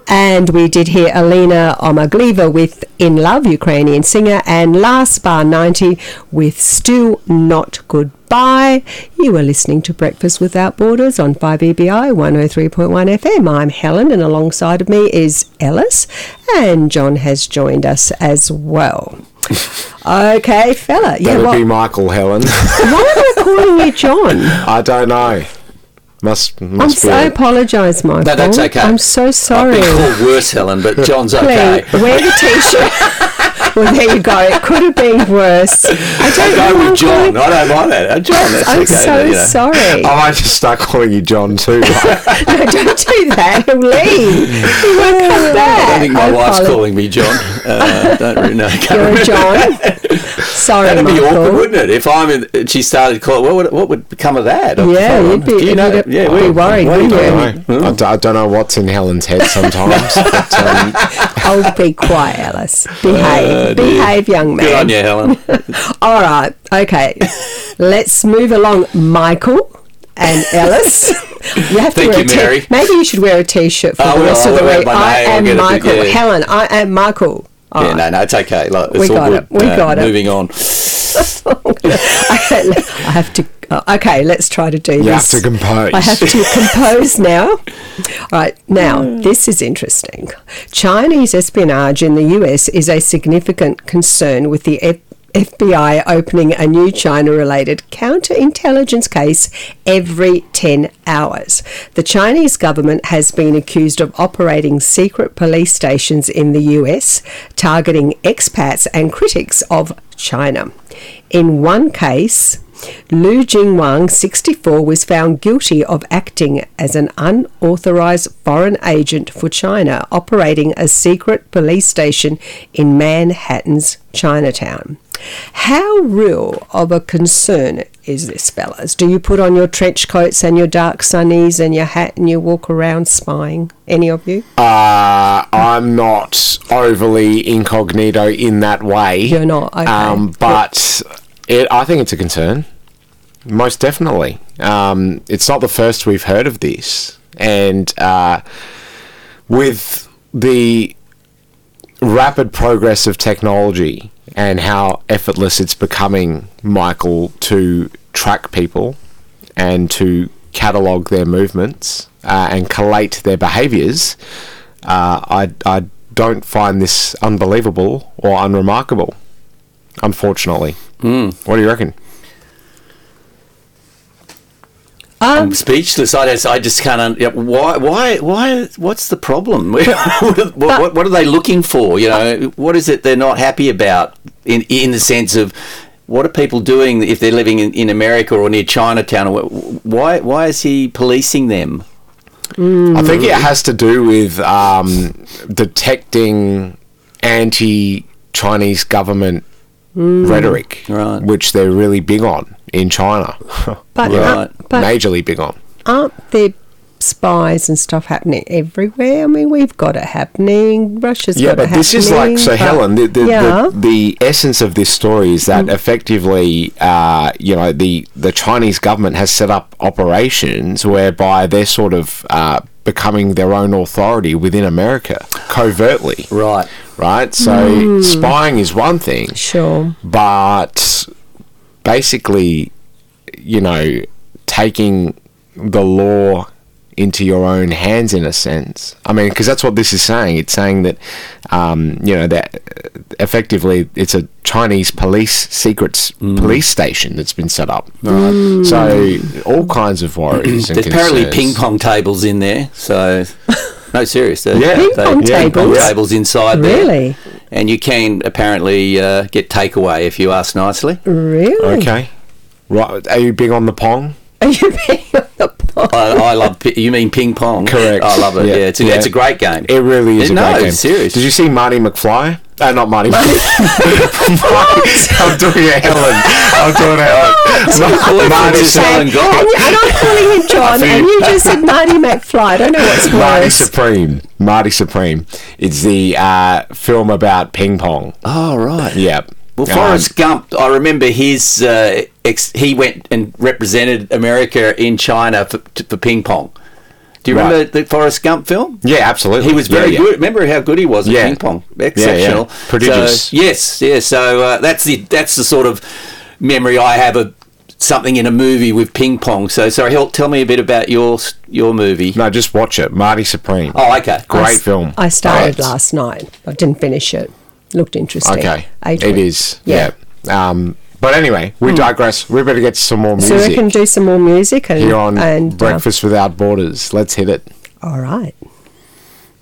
And we did hear Alina Omagliva with In Love, Ukrainian singer, and Last Bar 90 with Still Not Goodbye. You are listening to Breakfast Without Borders on 5EBI 103.1 FM. I'm Helen, and alongside of me is Ellis, and John has joined us as well. Okay, fella. That would be Michael, Helen. Why am I calling you John? I don't know. Must I apologise, Michael. No, that's okay. I'm so sorry. I've been called worse, Helen, but John's okay. Wear the T-shirt. Well, there you go. It could have been worse. I go with John. I don't mind that. John, that's I'm okay. so sorry. I might just start calling you John too. Right? No, don't do that. He'll leave. He won't come back. I don't think my wife's calling me John. Don't really know. You're a John. Sorry, That'd be Michael. awkward, wouldn't it? If she started calling, what would become of that? Yeah, you'd be. You know, be worried, wouldn't you? I don't know what's in Helen's head sometimes. But, oh, be quiet, Alice. Behave, young man. Good on you, Helen. All right. Okay. Let's move along, Michael and Ellis. You have to wear Mary. Maybe you should wear a T-shirt for the rest of the week. I am Michael. Helen, I am Michael. All right. No, it's okay. Like, we got it. We got it. Moving on. I have to. Okay, let's try to do this. You have to compose. I have to compose now. All right, now, this is interesting. Chinese espionage in the US is a significant concern, with the FBI opening a new China-related counterintelligence case every 10 hours. The Chinese government has been accused of operating secret police stations in the US, targeting expats and critics of China. In one case, Lu Jingwang, 64, was found guilty of acting as an unauthorized foreign agent for China, operating a secret police station in Manhattan's Chinatown. How real of a concern is this, fellas? Do you put on your trench coats and your dark sunnies and your hat and you walk around spying? Any of you? I'm not overly incognito in that way. You're not? Okay. But I think it's a concern. Most definitely. It's not the first we've heard of this. And with the rapid progress of technology and how effortless it's becoming, Michael, to track people and to catalogue their movements and collate their behaviours, I don't find this unbelievable or unremarkable, unfortunately. What do you reckon? I'm speechless. I just can't. Why? What's the problem? What are they looking for? You know, what is it they're not happy about? In the sense of, what are people doing if they're living in America or near Chinatown? Why is he policing them? I think it has to do with detecting anti-Chinese government rhetoric, right, which they're really big on in China. But, majorly big on. Aren't there spies and stuff happening everywhere? I mean, we've got it happening. Russia's got it happening. Yeah, but this is like, so Helen, the essence of this story is that effectively, the Chinese government has set up operations whereby they're sort of becoming their own authority within America, covertly. Right? So spying is one thing. Sure. But basically, taking the law into your own hands, in a sense. I mean, because that's what this is saying. It's saying that, that effectively it's a Chinese police station that's been set up. Right. So all kinds of worries. There's apparently ping pong tables in there. So no, serious. Ping pong tables inside there. Really? And you can apparently get takeaway if you ask nicely. Really? Okay. Right. Are you big on the pong? Are you big on the pong? I love. You mean ping pong? Correct. I love it. Yeah, it's a great game. It really is a great game. Serious. Did you see Marty McFly? Not Marty. I'm doing a Helen. Marty and I'm calling him John, and you just said Marty McFly. I don't know what's worse. Marty Supreme. It's the film about ping pong. Oh, right. Yeah. Well, Forrest Gump, I remember his he went and represented America in China for ping pong. Do you Right. remember the Forrest Gump film? Yeah, absolutely. He was very good. Remember how good he was at Yeah. ping pong? Exceptional. Yeah. Prodigious. So, yes, yeah. So that's the sort of memory I have of something in a movie with ping pong. So sorry, tell me a bit about your movie. No, just watch it. Marty Supreme. Oh, okay. Great film. I started Right. last night. I didn't finish it. Looked interesting. Okay. 8 It weeks. is. Yeah. But anyway, we digress. We better get to some more So music we can do some more music here on and Breakfast Without Borders. Let's hit it. all right.